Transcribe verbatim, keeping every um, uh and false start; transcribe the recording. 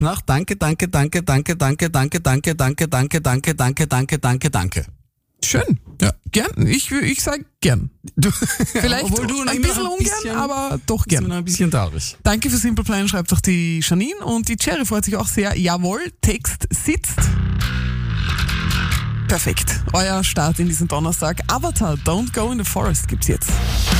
nach Danke, danke, danke, danke, danke, danke, danke, danke, danke, danke, danke, danke, danke, danke. Schön. Ja. Gern. Ich, ich sag gern. Du, Vielleicht obwohl du ein immer bisschen noch ein ungern, bisschen- aber doch Bist du gern. noch ein bisschen traurig. Danke für Simple Plan, schreibt doch die Janine. Und die Cherry freut sich auch sehr. Jawohl, Text sitzt. Perfekt. Euer Start in diesen Donnerstag. Avatar, Don't Go in the Forest gibt's jetzt.